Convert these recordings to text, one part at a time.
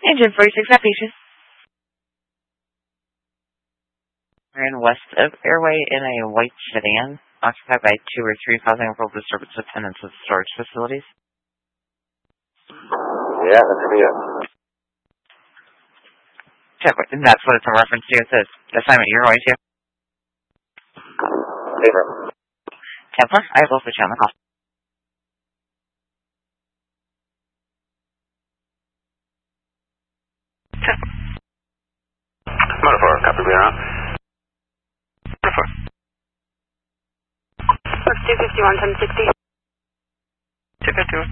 Engine 46, that patient. We're in west of Airway in a white sedan, occupied by 2 or 3, causing a full disturbance of tenants of storage facilities. Yeah, that's going to be it. That's what it's a reference to. It says assignment you're going to. Abram. Templar, I will put you on the call. Modifier, copy, we are out. Modifier. 251, 1060. 251.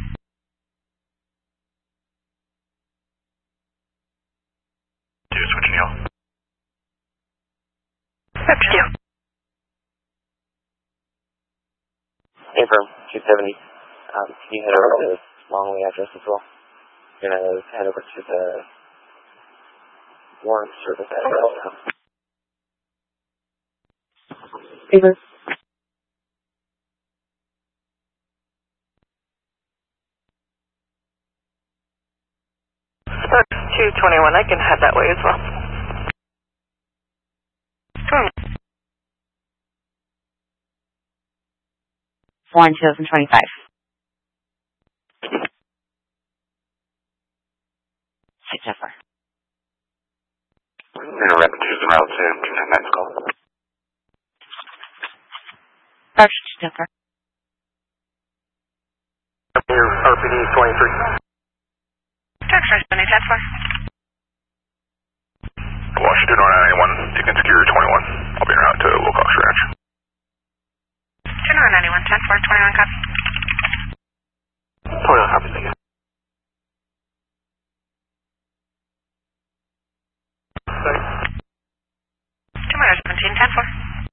Switching y'all. That's you. Abram, 270. Can you head over to this Longley address as well? You're going to head over to the warrant service address now. Abram. Spark 221, I can head that way as well. Warren 2025. Jennifer. We're going to rapid choose the route to confirm that call. Dr. Jennifer. RPD 23. Texas, 10-4. Washington on 91, you can secure 21. I'll be en route to Wilcox Ranch. 91, 10-4, 21 copy. 21 copy, thank you. Sorry. 217, 10-4.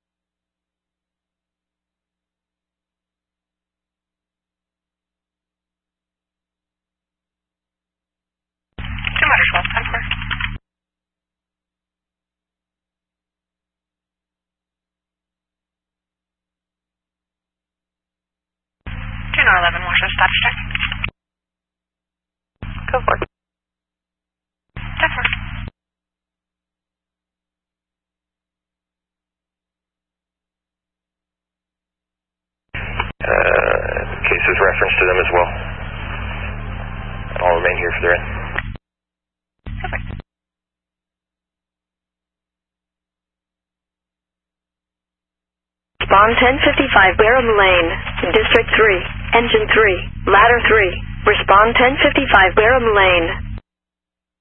Stop check. Go for it. Definitely. Cases reference to them as well. I'll remain here for the end. Perfect. Spawn 1055, Wareham Lane, District 3, Engine 3, Ladder 3. Respond 1055, Wareham Lane.